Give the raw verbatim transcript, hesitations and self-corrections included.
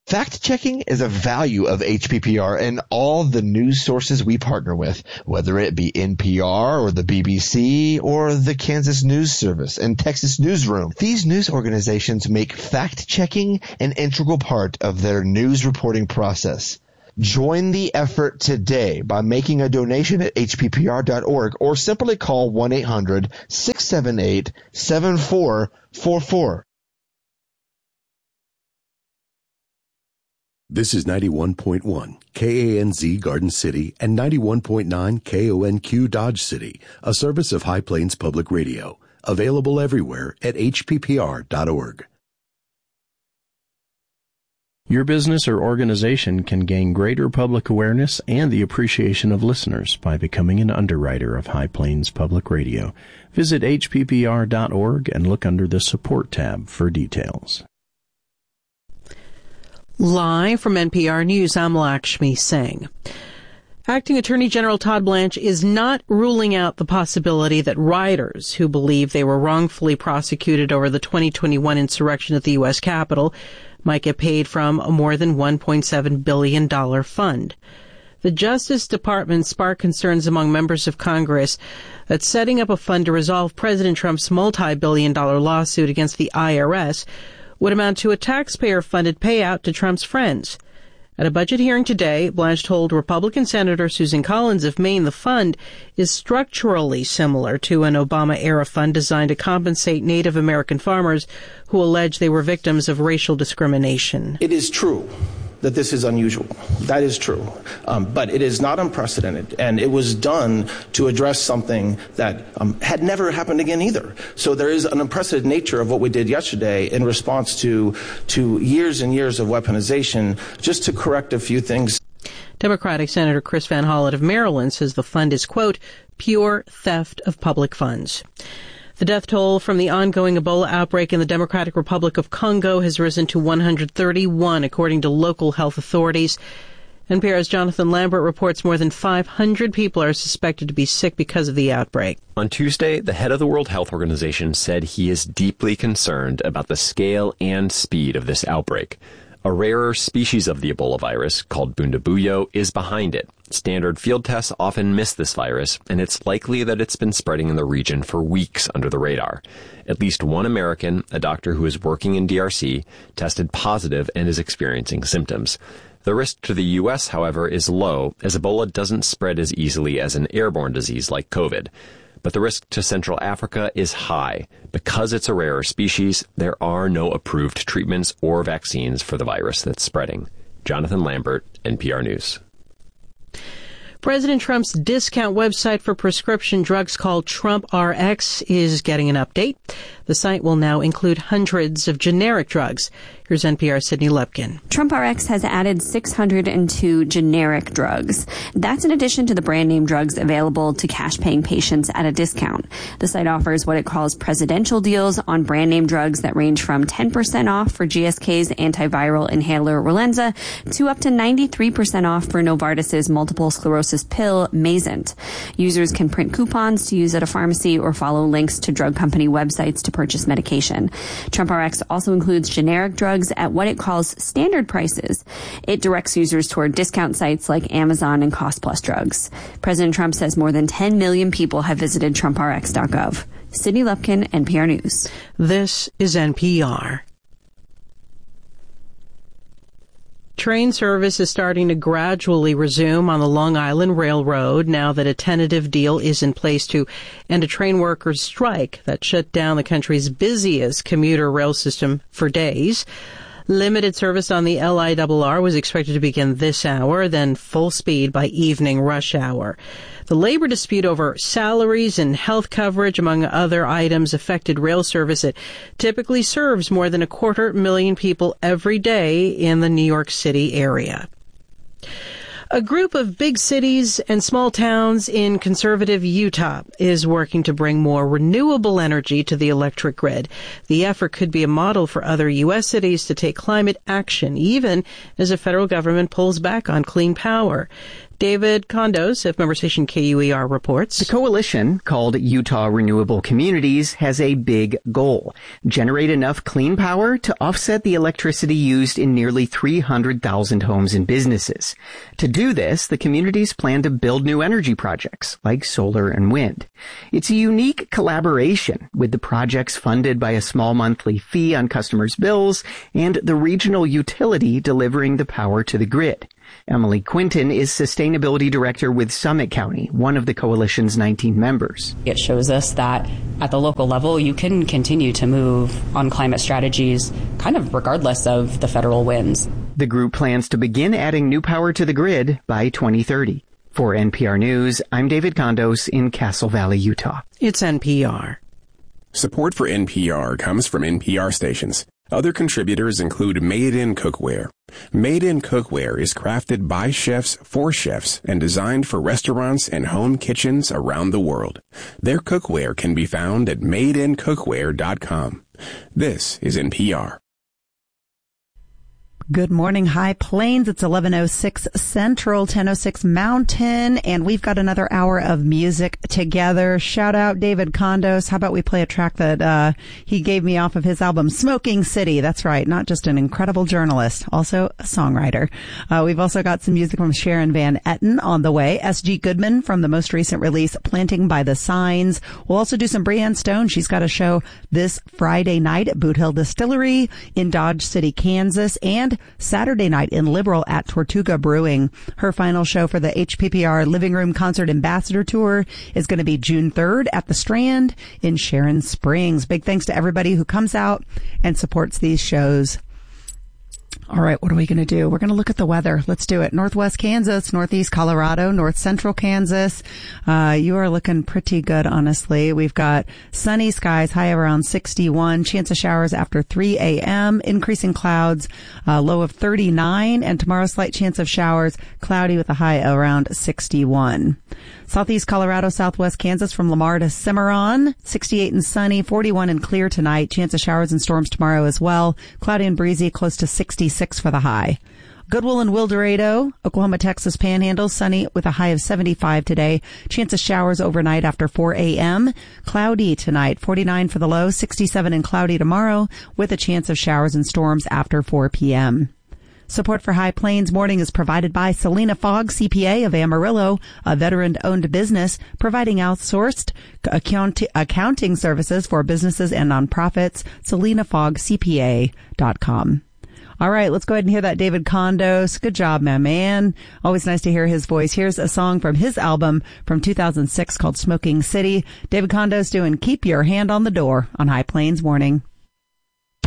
Fact-checking is a value of H P P R and all the news sources we partner with, whether it be N P R or the B B C or the Kansas News Service and Texas Newsroom. These news organizations make fact-checking an integral part of their news reporting process. Join the effort today by making a donation at H P P R dot org or simply call one eight hundred six seven eight seven four four four. This is ninety-one point one K A N Z Garden City and ninety-one point nine K O N Q Dodge City, a service of High Plains Public Radio. Available everywhere at H P P R dot org. Your business or organization can gain greater public awareness and the appreciation of listeners by becoming an underwriter of High Plains Public Radio. Visit H P P R dot org and look under the Support tab for details. Live from N P R News, I'm Lakshmi Singh. Acting Attorney General Todd Blanche is not ruling out the possibility that rioters who believe they were wrongfully prosecuted over the twenty twenty-one insurrection at the U S Capitol might get paid from a more than one point seven billion dollars fund. The Justice Department sparked concerns among members of Congress that setting up a fund to resolve President Trump's multi-billion dollar lawsuit against the I R S would amount to a taxpayer-funded payout to Trump's friends. At a budget hearing today, Blanche told Republican Senator Susan Collins of Maine the fund is structurally similar to an Obama-era fund designed to compensate Native American farmers who allege they were victims of racial discrimination. It is true that this is unusual. That is true. Um, but it is not unprecedented, and it was done to address something that um, had never happened again either. So there is an unprecedented nature of what we did yesterday in response to, to years and years of weaponization, just to correct a few things. Democratic Senator Chris Van Hollen of Maryland says the fund is, quote, pure theft of public funds. The death toll from the ongoing Ebola outbreak in the Democratic Republic of Congo has risen to one hundred thirty-one, according to local health authorities. N P R's Jonathan Lambert reports more than five hundred people are suspected to be sick because of the outbreak. On Tuesday, the head of the World Health Organization said he is deeply concerned about the scale and speed of this outbreak. A rarer species of the Ebola virus, called Bundibugyo, is behind it. Standard field tests often miss this virus, and it's likely that it's been spreading in the region for weeks under the radar. At least one American, a doctor who is working in D R C, tested positive and is experiencing symptoms. The risk to the U S, however, is low, as Ebola doesn't spread as easily as an airborne disease like COVID. But the risk to Central Africa is high. Because it's a rarer species, there are no approved treatments or vaccines for the virus that's spreading. Jonathan Lambert, N P R News. President Trump's discount website for prescription drugs called Trump R X is getting an update. The site will now include hundreds of generic drugs. Here's N P R's Sydney Lepkin. Trump R X has added six hundred two generic drugs. That's in addition to the brand name drugs available to cash-paying patients at a discount. The site offers what it calls presidential deals on brand name drugs that range from ten percent off for G S K's antiviral inhaler Relenza to up to ninety-three percent off for Novartis's multiple sclerosis pill Mayzent. Users can print coupons to use at a pharmacy or follow links to drug company websites to purchase medication. Trump R X also includes generic drugs at what it calls standard prices. It directs users toward discount sites like Amazon and Cost Plus Drugs. President Trump says more than ten million people have visited Trump R X dot gov. Sydney Lepkin, N P R News. This is N P R. Train service is starting to gradually resume on the Long Island Railroad now that a tentative deal is in place to end a train workers' strike that shut down the country's busiest commuter rail system for days. Limited service on the L I R R was expected to begin this hour, then full speed by evening rush hour. The labor dispute over salaries and health coverage, among other items, affected rail service. It typically serves more than a quarter million people every day in the New York City area. A group of big cities and small towns in conservative Utah is working to bring more renewable energy to the electric grid. The effort could be a model for other U S cities to take climate action, even as the federal government pulls back on clean power. David Condos of member station K U E R reports. The coalition, called Utah Renewable Communities, has a big goal: generate enough clean power to offset the electricity used in nearly three hundred thousand homes and businesses. To do this, the communities plan to build new energy projects like solar and wind. It's a unique collaboration, with the projects funded by a small monthly fee on customers' bills and the regional utility delivering the power to the grid. Emily Quinton is Sustainability Director with Summit County, one of the coalition's nineteen members. It shows us that at the local level, you can continue to move on climate strategies kind of regardless of the federal winds. The group plans to begin adding new power to the grid by twenty thirty. For N P R News, I'm David Condos in Castle Valley, Utah. It's N P R. Support for N P R comes from N P R stations. Other contributors include Made in Cookware. Made in Cookware is crafted by chefs for chefs and designed for restaurants and home kitchens around the world. Their cookware can be found at made in cookware dot com. This is N P R. Good morning, High Plains. It's eleven oh six Central, ten oh six Mountain, and we've got another hour of music together. Shout out David Condos. How about we play a track that uh he gave me off of his album Smoking City? That's right, not just an incredible journalist, also a songwriter. Uh we've also got some music from Sharon Van Etten on the way. S G Goodman from the most recent release, Planting by the Signs. We'll also do some Brianne Stone. She's got a show this Friday night at Boot Hill Distillery in Dodge City, Kansas, and Saturday night in Liberal at Tortuga Brewing. Her final show for the H P P R Living Room Concert Ambassador Tour is going to be June third at the Strand in Sharon Springs. Big thanks to everybody who comes out and supports these shows. All right, what are we going to do? We're going to look at the weather. Let's do it. Northwest Kansas, Northeast Colorado, North Central Kansas. Uh, you are looking pretty good, honestly. We've got sunny skies, high around sixty-one. Chance of showers after three a.m. Increasing clouds, uh, low of thirty-nine. And tomorrow, slight chance of showers, cloudy with a high around sixty-one. Southeast Colorado, Southwest Kansas from Lamar to Cimarron, sixty-eight and sunny, forty-one and clear tonight. Chance of showers and storms tomorrow as well. Cloudy and breezy, close to sixty-six for the high. Goodwill and Wildorado, Oklahoma, Texas Panhandle, sunny with a high of seventy-five today. Chance of showers overnight after four a.m. Cloudy tonight, forty-nine for the low, sixty-seven and cloudy tomorrow with a chance of showers and storms after four p.m. Support for High Plains Morning is provided by Selena Fogg, C P A of Amarillo, a veteran-owned business providing outsourced account- accounting services for businesses and nonprofits. selena fogg c p a dot com. All right, let's go ahead and hear that David Condos. Good job, my man. Always nice to hear his voice. Here's a song from his album from two thousand six called Smoking City. David Condos doing Keep Your Hand on the Door on High Plains Morning.